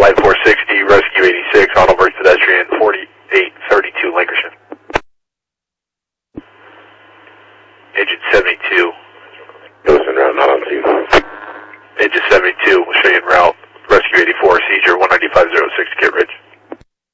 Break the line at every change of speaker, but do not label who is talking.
Light 460, Rescue 86, Autobird pedestrian 4832 Lancashire. Engine 72.
Goes en route, not on scene.
Engine 72, we'll show you en route.